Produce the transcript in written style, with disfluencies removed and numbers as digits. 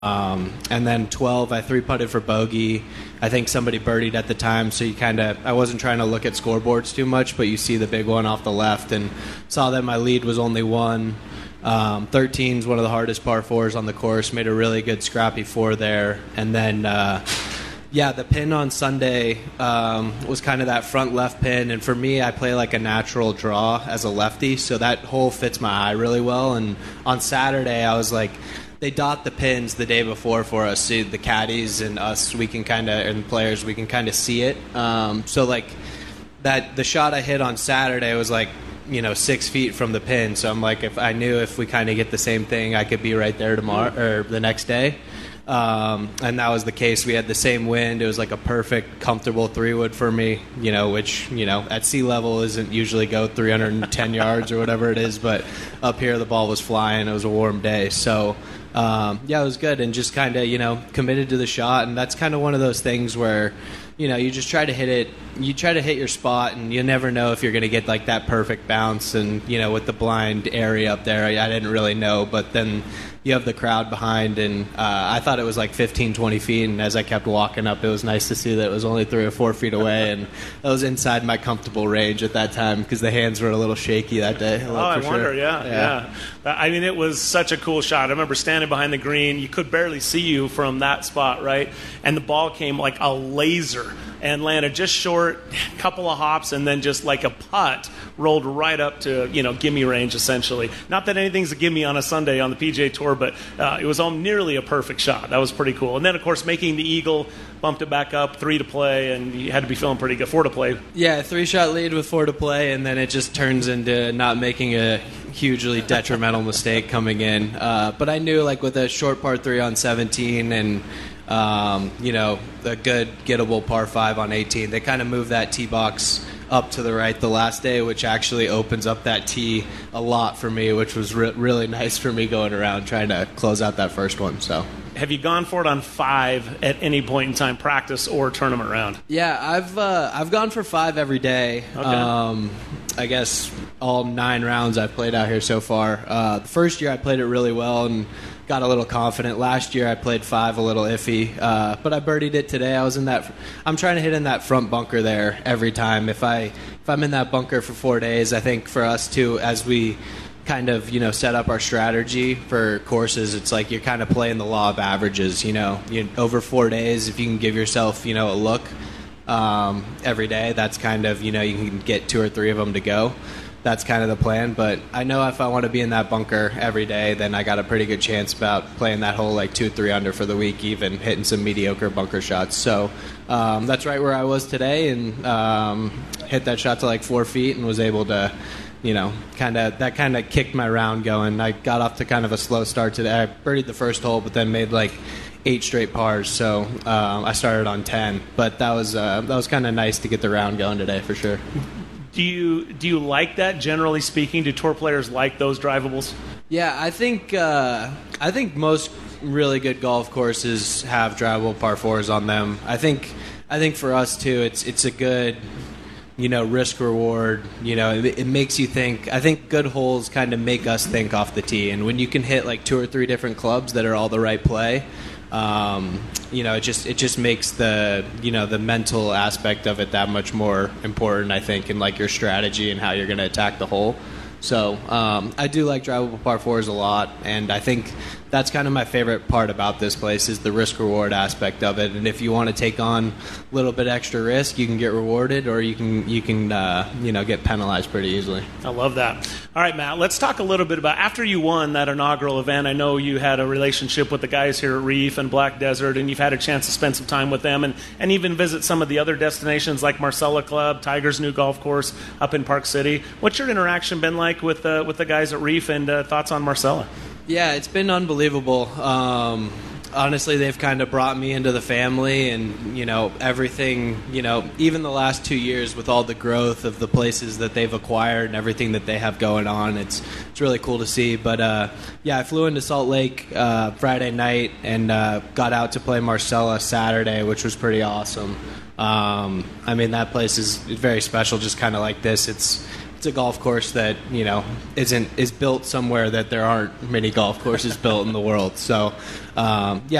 And then 12, I three putted for bogey. I think somebody birdied at the time, so I wasn't trying to look at scoreboards too much, but you see the big one off the left and saw that my lead was only one. 13 is one of the hardest par fours on the course. Made a really good scrappy four there. And then, the pin on Sunday was kind of that front left pin. And for me, I play like a natural draw as a lefty, so that hole fits my eye really well. And on Saturday, I was like, they dot the pins the day before for us. So the caddies and us, and players, we can kind of see it. So like the shot I hit on Saturday was like, 6 feet from the pin. So I'm like, if we kind of get the same thing, I could be right there tomorrow or the next day. And that was the case. We had the same wind. It was like a perfect, comfortable 3-wood for me, which, at sea level isn't usually go 310 yards or whatever it is. But up here, the ball was flying. It was a warm day. So, it was good. And just kind of, committed to the shot. And that's kind of one of those things where, you just try to hit it. You try to hit your spot, and you never know if you're going to get like that perfect bounce. And, with the blind area up there, I didn't really know. But then you have the crowd behind, and I thought it was like 15, 20 feet. And as I kept walking up, it was nice to see that it was only 3 or 4 feet away. And that was inside my comfortable range at that time because the hands were a little shaky that day. I wonder, yeah. I mean, it was such a cool shot. I remember standing behind the green. You could barely see you from that spot, right? And the ball came like a laser and landed just short, couple of hops, and then just like a putt rolled right up to, gimme range, essentially. Not that anything's a gimme on a Sunday on the PGA Tour, but it was all nearly a perfect shot. That was pretty cool. And then, of course, making the eagle, bumped it back up, 3 to play, and you had to be feeling pretty good. 4 to play. Yeah, 3-shot lead with 4 to play, and then it just turns into not making a hugely detrimental mistake coming in. But I knew, like, with a short par 3 on 17 and a good gettable par 5 on 18. They kind of moved that tee box up to the right the last day, which actually opens up that tee a lot for me, which was really nice for me going around trying to close out that first one. So, have you gone for it on 5 at any point in time, practice or tournament round? Yeah, I've gone for 5 every day. Okay. I guess all 9 rounds I've played out here so far. The first year I played it really well and got a little confident. Last year I played 5 a little iffy, but I birdied it today. I'm trying to hit in that front bunker there every time. If I'm in that bunker for 4 days, I think for us too, as we kind of set up our strategy for courses, it's like you're kind of playing the law of averages. Over 4 days, if you can give yourself a look every day, that's kind of you can get 2 or 3 of them to go. That's kind of the plan, but I know if I want to be in that bunker every day, then I got a pretty good chance about playing that hole like 2-3 under for the week, even hitting some mediocre bunker shots. So that's right where I was today, and hit that shot to like 4 feet and was able to, that kind of kicked my round going. I got off to kind of a slow start today. I birdied the first hole, but then made like 8 straight pars, so I started on 10. But that was kind of nice to get the round going today for sure. Do you like that, generally speaking? Do tour players like those drivables? Yeah, I think most really good golf courses have drivable par 4s on them. I think for us too, it's a good risk reward. It makes you think. I think good holes kind of make us think off the tee, and when you can hit like 2 or 3 different clubs that are all the right play, it just makes the the mental aspect of it that much more important, I think, in like your strategy and how you're going to attack the hole. So I do like drivable par 4s a lot, and I think that's kind of my favorite part about this place is the risk-reward aspect of it. And if you want to take on a little bit extra risk, you can get rewarded, or you can get penalized pretty easily. I love that. All right, Matt, let's talk a little bit about, after you won that inaugural event, I know you had a relationship with the guys here at Reef and Black Desert, and you've had a chance to spend some time with them and even visit some of the other destinations like Marcella Club, Tiger's new golf course up in Park City. What's your interaction been like with the guys at Reef, and thoughts on Marcella? Yeah, it's been unbelievable. Honestly, they've kind of brought me into the family, and everything, even the last 2 years with all the growth of the places that they've acquired and everything that they have going on, it's really cool to see. But I flew into Salt Lake Friday night and got out to play Marcella Saturday, which was pretty awesome. That place is very special, just kind of like this. It's it's a golf course that is built somewhere that there aren't many golf courses built in the world. So yeah,